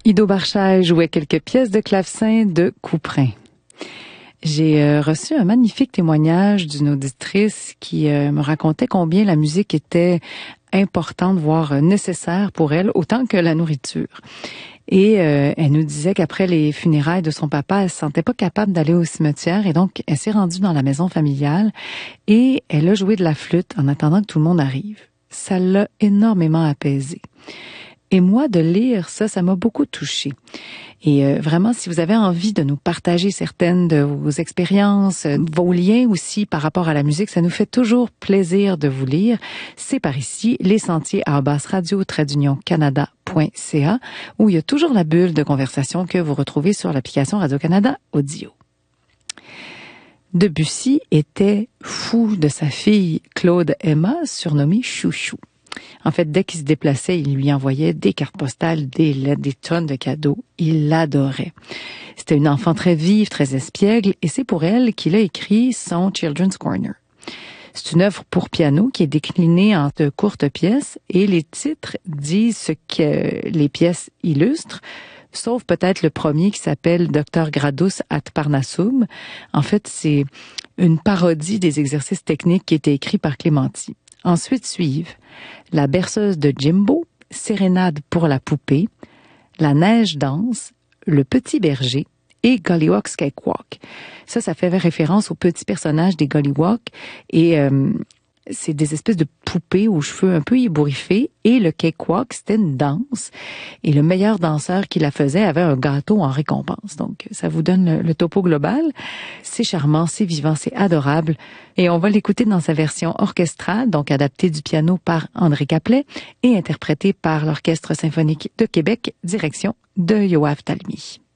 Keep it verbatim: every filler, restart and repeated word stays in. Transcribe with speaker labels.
Speaker 1: Ido Barchaï jouait quelques pièces de clavecin de Couperin. J'ai euh, reçu un magnifique témoignage d'une auditrice qui euh, me racontait combien la musique était importante, voire euh, nécessaire pour elle, autant que la nourriture. Et euh, elle nous disait qu'après les funérailles de son papa, elle se sentait pas capable d'aller au cimetière et donc elle s'est rendue dans la maison familiale et elle a joué de la flûte en attendant que tout le monde arrive. Ça l'a énormément apaisée. Et moi, de lire ça, ça m'a beaucoup touchée. Et euh, vraiment, si vous avez envie de nous partager certaines de vos expériences, euh, vos liens aussi par rapport à la musique, ça nous fait toujours plaisir de vous lire. C'est par ici, lesentiers arobase radio trait d'union canada point c a, où il y a toujours la bulle de conversation que vous retrouvez sur l'application Radio-Canada Audio. Debussy était fou de sa fille Claude Emma, surnommée Chouchou. En fait, dès qu'il se déplaçait, il lui envoyait des cartes postales, des lettres, des tonnes de cadeaux. Il l'adorait. C'était une enfant très vive, très espiègle, et c'est pour elle qu'il a écrit son Children's Corner. C'est une œuvre pour piano qui est déclinée en de courtes pièces, et les titres disent ce que les pièces illustrent, sauf peut-être le premier qui s'appelle Docteur Gradus ad Parnassum. En fait, c'est une parodie des exercices techniques qui étaient écrits par Clémenti. Ensuite suivent La berceuse de Jimbo, Sérénade pour la poupée, La neige danse, Le petit berger et Golliwogg's Cakewalk. Ça, ça fait référence aux petits personnages des Golliwog et euh, c'est des espèces de poupées aux cheveux un peu ébouriffés et le cakewalk, c'était une danse et le meilleur danseur qui la faisait avait un gâteau en récompense. Donc, ça vous donne le, le topo global. C'est charmant, c'est vivant, c'est adorable et on va l'écouter dans sa version orchestrale, donc adaptée du piano par André Caplet et interprétée par l'Orchestre symphonique de Québec, direction de Yoav Talmy.